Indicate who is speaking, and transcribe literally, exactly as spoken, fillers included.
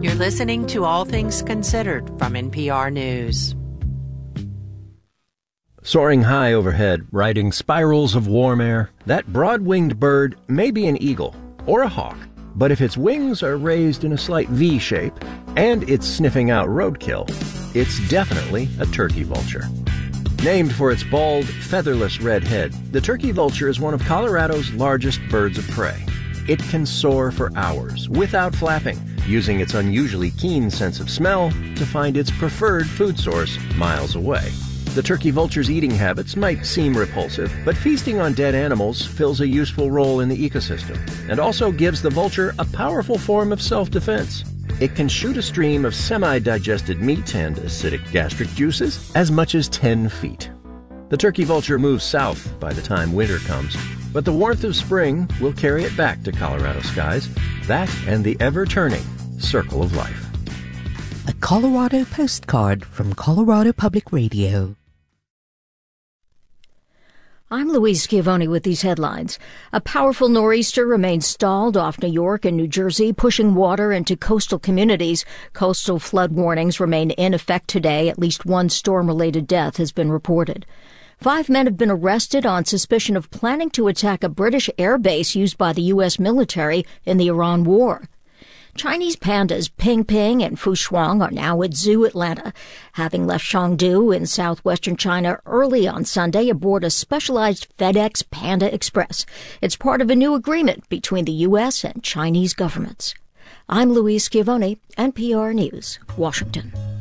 Speaker 1: You're listening to All Things Considered from N P R News.
Speaker 2: Soaring high overhead, riding spirals of warm air, that broad-winged bird may be an eagle or a hawk, but if its wings are raised in a slight V shape and it's sniffing out roadkill, it's definitely a turkey vulture. Named for its bald, featherless red head, the turkey vulture is one of Colorado's largest birds of prey. It can soar for hours without flapping, using its unusually keen sense of smell to find its preferred food source miles away. The turkey vulture's eating habits might seem repulsive, but feasting on dead animals fills a useful role in the ecosystem and also gives the vulture a powerful form of self-defense. It can shoot a stream of semi-digested meat and acidic gastric juices as much as ten feet. The turkey vulture moves south by the time winter comes, but the warmth of spring will carry it back to Colorado skies, that and the ever-turning circle of life.
Speaker 3: A Colorado postcard from Colorado Public Radio.
Speaker 4: I'm Louise Schiavone with these headlines. A powerful nor'easter remains stalled off New York and New Jersey, pushing water into coastal communities. Coastal flood warnings remain in effect today. At least one storm-related death has been reported. Five men have been arrested on suspicion of planning to attack a British air base used by the U S military in the Iran war. Chinese pandas Ping Ping and Fu Shuang are now at Zoo Atlanta, having left Chengdu in southwestern China early on Sunday aboard a specialized FedEx Panda Express. It's part of a new agreement between the U S and Chinese governments. I'm Louise Schiavone, N P R News, Washington.